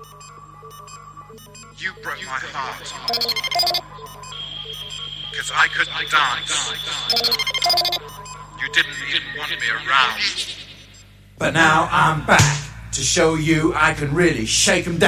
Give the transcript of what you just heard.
You broke my heart. 'Cause I couldn't dance. You didn't even want me around. But now I'm back to show you I can really shake 'em down.